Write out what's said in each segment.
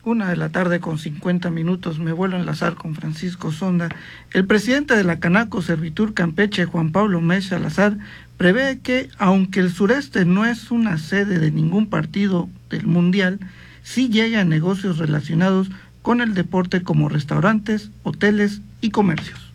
1:50 p.m. Me vuelvo a enlazar con Francisco Sonda. El presidente de la Canaco Servitur Campeche, Juan Pablo Mesch Salazar, prevé que, aunque el sureste no es una sede de ningún partido del Mundial, sí llegan negocios relacionados con el deporte como restaurantes, hoteles y comercios.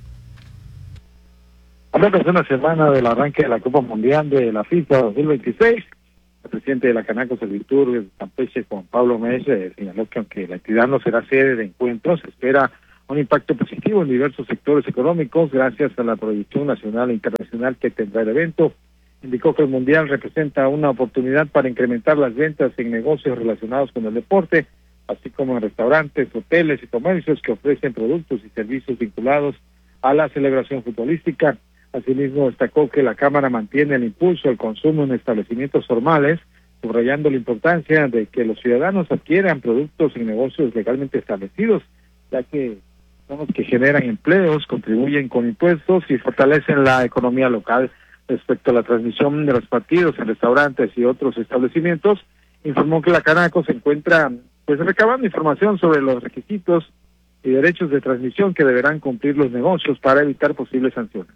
Apenas una semana del arranque de la Copa Mundial de la FIFA 2026, el presidente de la Canaco Servitur Campeche, Juan Pablo Mesch, señaló que aunque la entidad no será sede de encuentros, se espera un impacto positivo en diversos sectores económicos gracias a la proyección nacional e internacional que tendrá el evento. Indicó que el Mundial representa una oportunidad para incrementar las ventas en negocios relacionados con el deporte, así como en restaurantes, hoteles y comercios que ofrecen productos y servicios vinculados a la celebración futbolística. Asimismo, destacó que la Cámara mantiene el impulso al consumo en establecimientos formales, subrayando la importancia de que los ciudadanos adquieran productos y negocios legalmente establecidos, ya que son los que generan empleos, contribuyen con impuestos y fortalecen la economía local. Respecto a la transmisión de los partidos en restaurantes y otros establecimientos, informó que la Canaco se encuentra recabando información sobre los requisitos y derechos de transmisión que deberán cumplir los negocios para evitar posibles sanciones.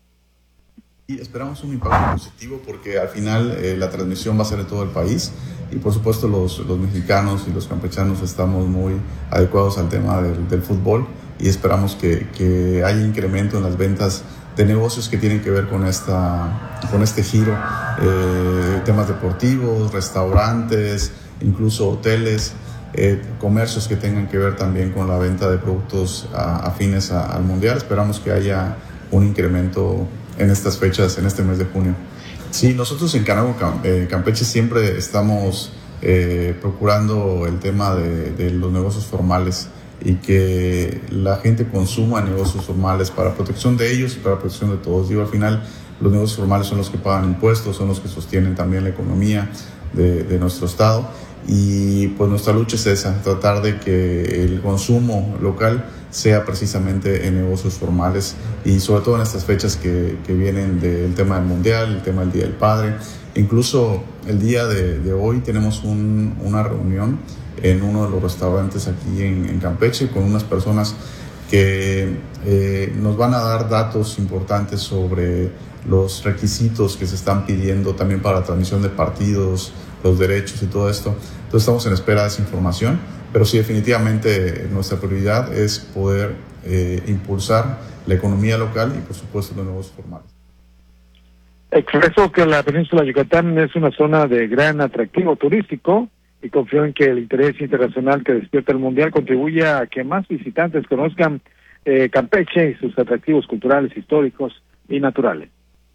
Y esperamos un impacto positivo porque al final la transmisión va a ser de todo el país y por supuesto los mexicanos y los campechanos estamos muy adecuados al tema del fútbol y esperamos que haya incremento en las ventas de negocios que tienen que ver con este giro, temas deportivos, restaurantes, incluso hoteles, comercios que tengan que ver también con la venta de productos afines al Mundial. Esperamos que haya un incremento en estas fechas, en este mes de junio. Sí, nosotros en Canaco Campeche siempre estamos procurando el tema de los negocios formales y que la gente consuma negocios formales para protección de ellos y para protección de todos. Digo, al final los negocios formales son los que pagan impuestos, son los que sostienen también la economía de nuestro estado y pues nuestra lucha es esa, tratar de que el consumo local sea precisamente en negocios formales y sobre todo en estas fechas que vienen del tema del Mundial, el tema del Día del Padre. Incluso el día de hoy tenemos una reunión en uno de los restaurantes aquí en Campeche con unas personas que nos van a dar datos importantes sobre los requisitos que se están pidiendo también para la transmisión de partidos, los derechos y todo esto. Entonces estamos en espera de esa información, pero sí, definitivamente nuestra prioridad es poder impulsar la economía local y por supuesto los negocios formales. Expresó que la península de Yucatán es una zona de gran atractivo turístico y confió en que el interés internacional que despierta el Mundial contribuye a que más visitantes conozcan Campeche y sus atractivos culturales, históricos y naturales.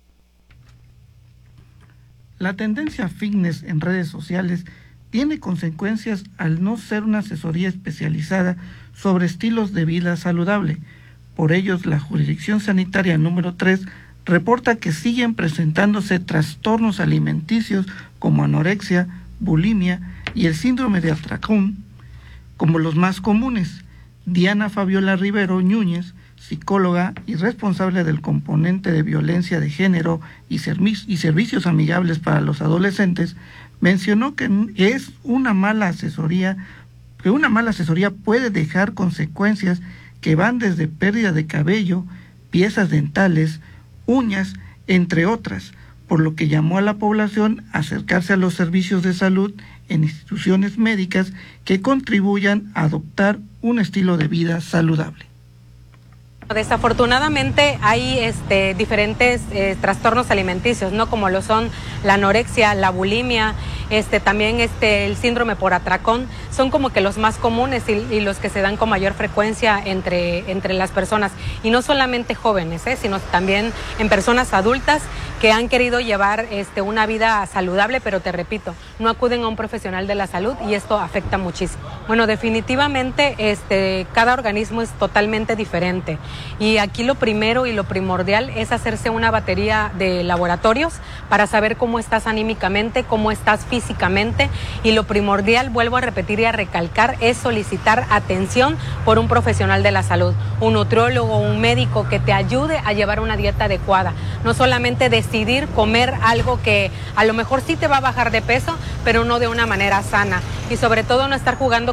La tendencia fitness en redes sociales tiene consecuencias al no ser una asesoría especializada sobre estilos de vida saludable. Por ello, la Jurisdicción Sanitaria número 3 reporta que siguen presentándose trastornos alimenticios como anorexia, bulimia y el síndrome de Atracón como los más comunes. Diana Fabiola Rivero Núñez, psicóloga y responsable del componente de violencia de género y servicios amigables para los adolescentes, mencionó que una mala asesoría puede dejar consecuencias que van desde pérdida de cabello, piezas dentales, uñas, entre otras, por lo que llamó a la población a acercarse a los servicios de salud en instituciones médicas que contribuyan a adoptar un estilo de vida saludable. Desafortunadamente hay diferentes trastornos alimenticios, ¿no? Como lo son la anorexia, la bulimia, también el síndrome por atracón, son como que los más comunes y los que se dan con mayor frecuencia entre las personas, y no solamente jóvenes, sino también en personas adultas que han querido llevar una vida saludable, pero te repito, no acuden a un profesional de la salud y esto afecta muchísimo. Bueno, definitivamente cada organismo es totalmente diferente. Y aquí lo primero y lo primordial es hacerse una batería de laboratorios para saber cómo estás anímicamente, cómo estás físicamente, y lo primordial, vuelvo a repetir y a recalcar, es solicitar atención por un profesional de la salud, un nutriólogo, un médico que te ayude a llevar una dieta adecuada. No solamente decidir comer algo que a lo mejor sí te va a bajar de peso, pero no de una manera sana, y sobre todo no estar jugando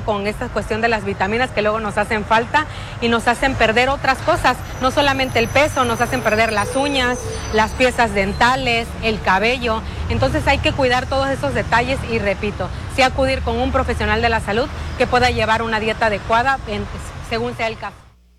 junto con esta cuestión de las vitaminas que luego nos hacen falta y nos hacen perder otras cosas, no solamente el peso, nos hacen perder las uñas, las piezas dentales, el cabello. Entonces hay que cuidar todos esos detalles y repito, sí acudir con un profesional de la salud que pueda llevar una dieta adecuada según sea el caso.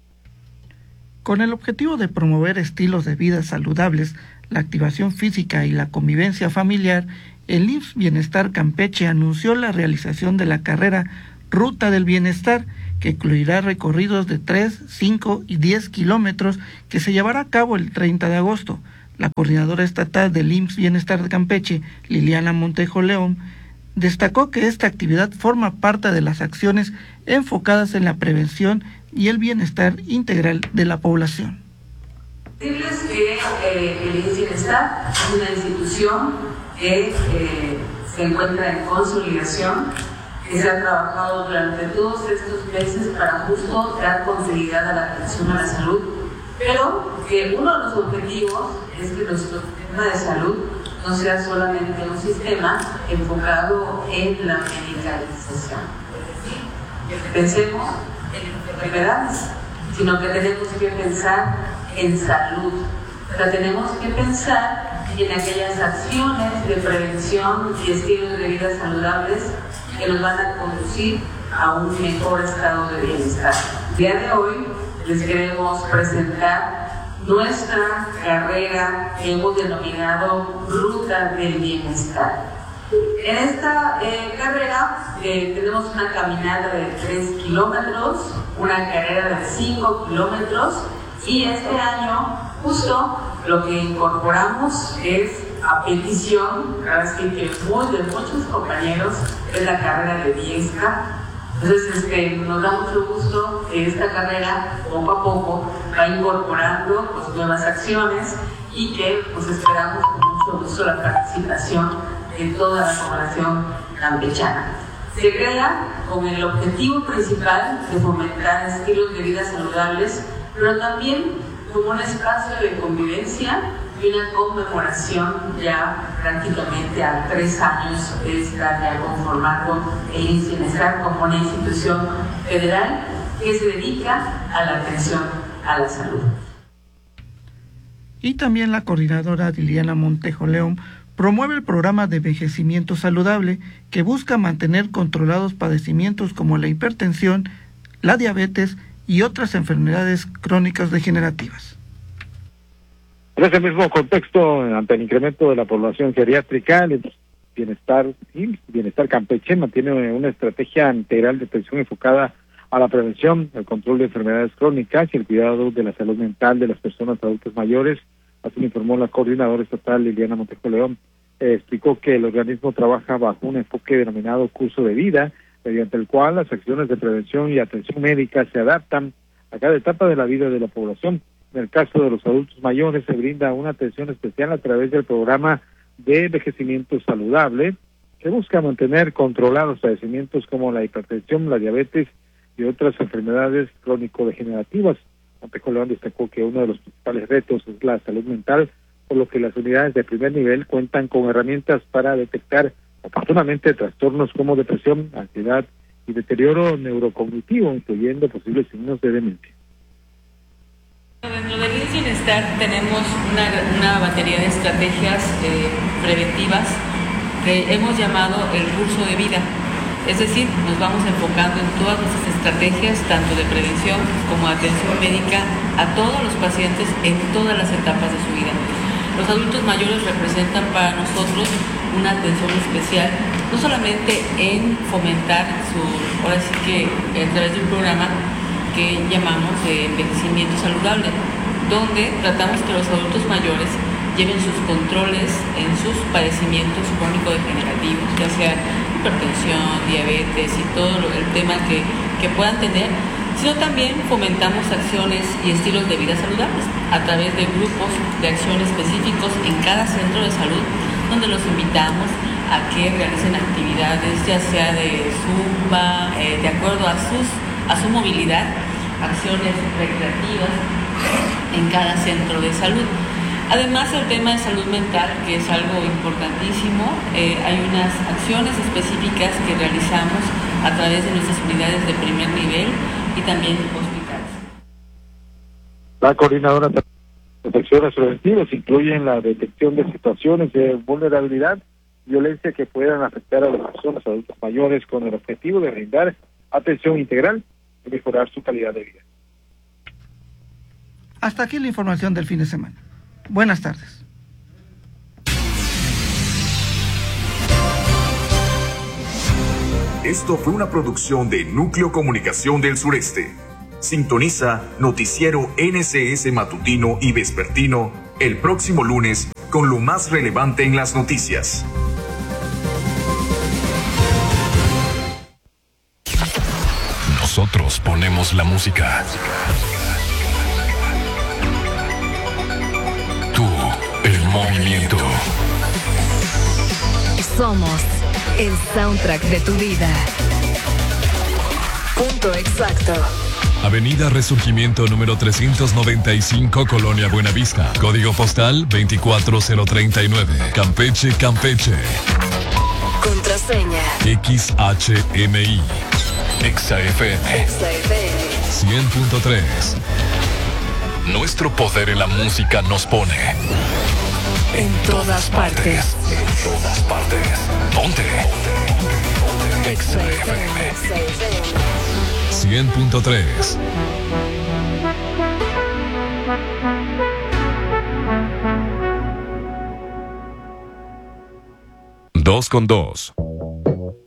Con el objetivo de promover estilos de vida saludables, la activación física y la convivencia familiar, el IMSS Bienestar Campeche anunció la realización de la carrera Ruta del Bienestar, que incluirá recorridos de 3, 5 y 10 kilómetros que se llevará a cabo el 30 de agosto. La coordinadora estatal del IMSS Bienestar de Campeche, Liliana Montejo León, destacó que esta actividad forma parte de las acciones enfocadas en la prevención y el bienestar integral de la población. Decirles que el IMSS Bienestar es una institución que se encuentra en consolidación, que se ha trabajado durante todos estos meses para justo dar continuidad a la atención a la salud, pero que uno de los objetivos es que nuestro sistema de salud no sea solamente un sistema enfocado en la medicalización. Pensemos en enfermedades, sino que tenemos que pensar en salud. O sea, tenemos que pensar en aquellas acciones de prevención y estilos de vida saludables que nos van a conducir a un mejor estado de bienestar. El día de hoy les queremos presentar nuestra carrera que hemos denominado Ruta del Bienestar. En esta carrera tenemos una caminata de 3 kilómetros, una carrera de 5 kilómetros y este año justo lo que incorporamos es a petición, así que de muchos compañeros, es la carrera de 10K. Entonces nos da mucho gusto que esta carrera poco a poco va incorporando pues, nuevas acciones y que pues, esperamos con mucho gusto la participación de toda la población campechana. Se crea con el objetivo principal de fomentar estilos de vida saludables, pero también como un espacio de convivencia y una conmemoración ya prácticamente a 3 años de estar ya conformando el IMSS Bienestar como una institución federal que se dedica a la atención a la salud. Y también la coordinadora Liliana Montejo León promueve el programa de envejecimiento saludable que busca mantener controlados padecimientos como la hipertensión, la diabetes y otras enfermedades crónicas degenerativas. En ese mismo contexto, ante el incremento de la población geriátrica, el Bienestar Campeche mantiene una estrategia integral de atención enfocada a la prevención, el control de enfermedades crónicas y el cuidado de la salud mental de las personas adultas mayores. Así lo informó la coordinadora estatal Liliana Montejo León. Explicó que el organismo trabaja bajo un enfoque denominado curso de vida, mediante el cual las acciones de prevención y atención médica se adaptan a cada etapa de la vida de la población. En el caso de los adultos mayores se brinda una atención especial a través del programa de envejecimiento saludable, que busca mantener controlados padecimientos como la hipertensión, la diabetes y otras enfermedades crónico-degenerativas. Montejo León destacó que uno de los principales retos es la salud mental, por lo que las unidades de primer nivel cuentan con herramientas para detectar oportunamente trastornos como depresión, ansiedad y deterioro neurocognitivo, incluyendo posibles signos de demencia. Dentro del IMSS Bienestar tenemos una batería de estrategias preventivas que hemos llamado el curso de vida. Es decir, nos vamos enfocando en todas nuestras estrategias, tanto de prevención como atención médica, a todos los pacientes en todas las etapas de su vida. Los adultos mayores representan para nosotros una atención especial, no solamente en fomentar ahora sí que a través de un programa que llamamos de envejecimiento saludable, donde tratamos que los adultos mayores lleven sus controles en sus padecimientos crónico-degenerativos, ya sea hipertensión, diabetes y todo el tema que puedan tener, sino también fomentamos acciones y estilos de vida saludables a través de grupos de acción específicos en cada centro de salud, donde los invitamos a que realicen actividades, ya sea de zumba, de acuerdo a su movilidad, acciones recreativas en cada centro de salud. Además, el tema de salud mental, que es algo importantísimo, hay unas acciones específicas que realizamos a través de nuestras unidades de primer nivel y también hospitales. La coordinadora de protecciones preventivas incluyen la detección de situaciones de vulnerabilidad, violencia que puedan afectar a las personas adultos mayores con el objetivo de brindar atención integral y mejorar su calidad de vida. Hasta aquí la información del fin de semana. Buenas tardes. Esto fue una producción de Núcleo Comunicación del Sureste. Sintoniza Noticiero NCS Matutino y Vespertino el próximo lunes con lo más relevante en las noticias. Nosotros ponemos la música. Tú, el movimiento. Somos el soundtrack de tu vida. Punto exacto. Avenida Resurgimiento número 395, Colonia Buenavista. Código postal 24039. Campeche, Campeche. Contraseña XHMI. XFM 100.3. Nuestro poder en la música nos pone en todas partes. En todas partes. Ponte. XFM 100.3. 2 con 2.